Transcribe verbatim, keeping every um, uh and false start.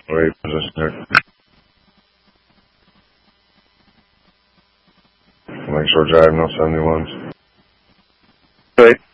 Wait, position there. Make sure driving no seventy-ones. Wait.